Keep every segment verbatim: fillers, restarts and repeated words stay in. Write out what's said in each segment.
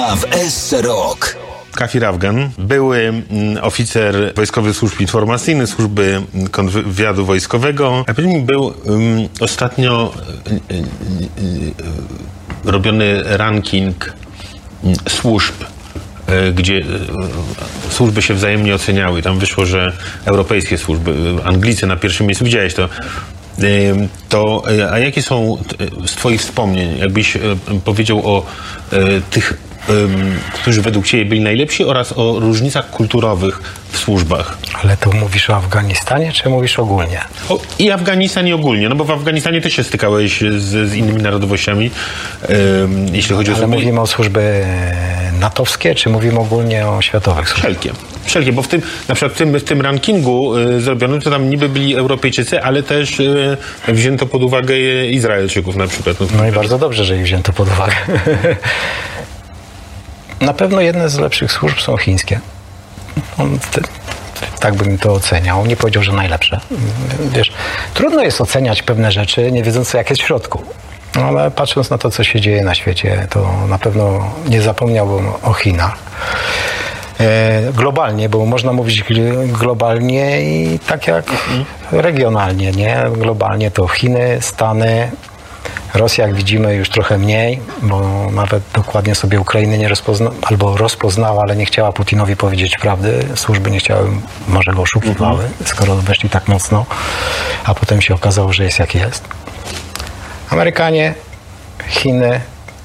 w S Rock. Kafir Afgan, były oficer wojskowych służb informacyjnych, służby kontrwywiadu wojskowego. A potem był um, ostatnio um, um, robiony ranking um, służb, um, gdzie um, służby się wzajemnie oceniały. Tam wyszło, że europejskie służby, Anglicy na pierwszym miejscu. Widziałeś to? Um, to a jakie są z twoich wspomnień, jakbyś um, powiedział o um, tych Um, którzy według ciebie byli najlepsi, oraz o różnicach kulturowych w służbach. Ale to mówisz o Afganistanie, czy mówisz ogólnie? O, i Afganistan, i ogólnie, no bo w Afganistanie też się stykałeś z, z innymi narodowościami, um, jeśli chodzi o... Ale służby. Mówimy o służby natowskie, czy mówimy ogólnie o światowych służbach? Wszelkie. Wszelkie, bo w tym, na przykład w tym, w tym rankingu y, zrobionym, to tam niby byli Europejczycy, ale też y, wzięto pod uwagę Izraelczyków na przykład. No, no i bardzo dobrze, że ich wzięto pod uwagę. Na pewno jedne z lepszych służb są chińskie. On, te, tak bym to oceniał. Nie powiedział, że najlepsze. Wiesz, trudno jest oceniać pewne rzeczy, nie wiedząc, jak jest w środku. Ale patrząc na to, co się dzieje na świecie, to na pewno nie zapomniałbym o Chinach. E, globalnie, bo można mówić globalnie i tak jak regionalnie, nie? Globalnie to Chiny, Stany, Rosja, jak widzimy, już trochę mniej, bo nawet dokładnie sobie Ukrainy nie rozpozna, albo rozpoznała, ale nie chciała Putinowi powiedzieć prawdy. Służby nie chciały, może go oszukiwały, mhm. skoro weszli tak mocno, a potem się okazało, że jest jak jest. Amerykanie, Chiny,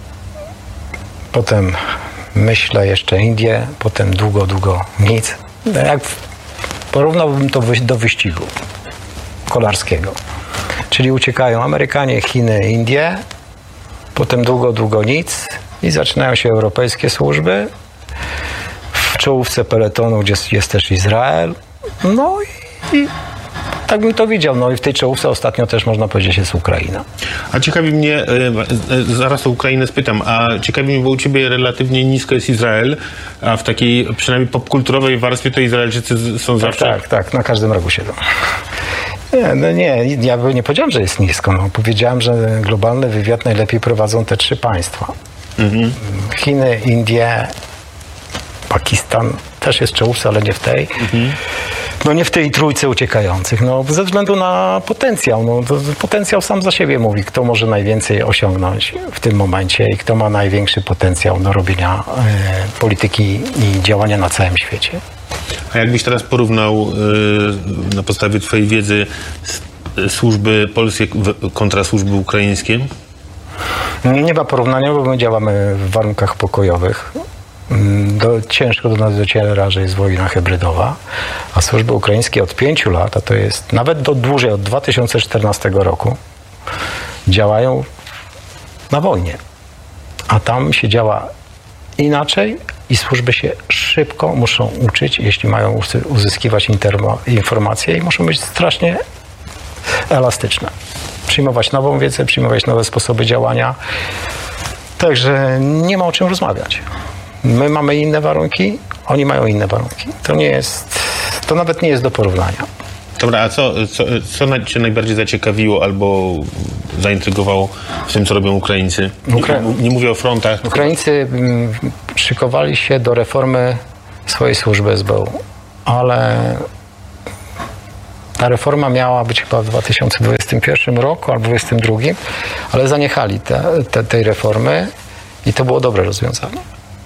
potem myślę jeszcze Indie, potem długo, długo nic. Jak porównałbym to do wyścigu kolarskiego. Czyli uciekają Amerykanie, Chiny, Indie, potem długo, długo nic i zaczynają się europejskie służby. W czołówce peletonu, gdzie jest też Izrael. No i, i tak bym to widział. No i w tej czołówce ostatnio też można powiedzieć jest Ukraina. A ciekawi mnie, zaraz o Ukrainę spytam, a ciekawi mnie, bo u ciebie relatywnie nisko jest Izrael, a w takiej przynajmniej popkulturowej warstwie to Izraelczycy są zawsze... Tak, tak, tak, na każdym rogu siedzą. Nie, no nie, ja nie powiedziałem, że jest nisko. No. Powiedziałem, że globalny wywiad najlepiej prowadzą te trzy państwa. Mhm. Chiny, Indie, Pakistan też jest w czołówce, ale nie w tej. Mhm. No nie w tej trójce uciekających. No, ze względu na potencjał. No, to potencjał sam za siebie mówi, kto może najwięcej osiągnąć w tym momencie i kto ma największy potencjał do robienia y, polityki i działania na całym świecie. A jakbyś teraz porównał y, na podstawie twojej wiedzy służby polskie kontra służby ukraińskie? Nie ma porównania, bo my działamy w warunkach pokojowych. Do, ciężko do nas dociera, że jest wojna hybrydowa, a służby ukraińskie od pięciu lat, a to jest nawet do dłużej, od dwa tysiące czternastego roku, działają na wojnie. A tam się działa inaczej i służby się szybko muszą uczyć, jeśli mają uzyskiwać intermo, informacje i muszą być strasznie elastyczne. Przyjmować nową wiedzę, przyjmować nowe sposoby działania. Także nie ma o czym rozmawiać. My mamy inne warunki, oni mają inne warunki. To nie jest, to nawet nie jest do porównania. Dobra, a co, co, co cię najbardziej zaciekawiło albo zaintrygowało w tym, co robią Ukraińcy? Ukra... Nie, nie mówię o frontach. Ukraińcy szykowali się do reformy swojej służby S B U, ale ta reforma miała być chyba w dwa tysiące dwudziestym pierwszym roku albo dwudziestym drugim, ale zaniechali te, te, tej reformy i to było dobre rozwiązanie.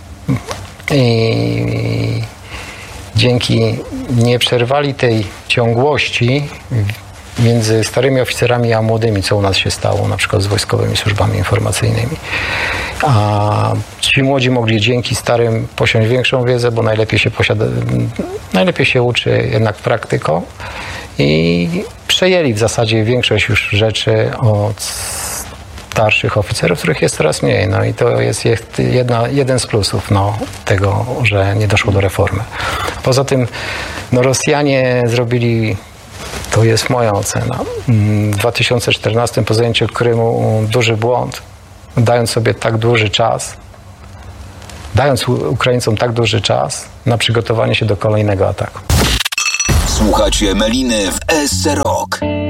I dzięki nie przerwali tej ciągłości między starymi oficerami a młodymi, co u nas się stało, na przykład z wojskowymi służbami informacyjnymi. A ci młodzi mogli dzięki starym posiąść większą wiedzę, bo najlepiej się posiada, najlepiej się uczy jednak praktyką i przejęli w zasadzie większość już rzeczy od starszych oficerów, których jest coraz mniej. No i to jest jedna, jeden z plusów no, tego, że nie doszło do reformy. Poza tym no, Rosjanie zrobili, to jest moja ocena, w dwa tysiące czternastym po zajęciu Krymu duży błąd, dając sobie tak duży czas, dając Ukraińcom tak duży czas na przygotowanie się do kolejnego ataku. Słuchacie Meliny w S Rock.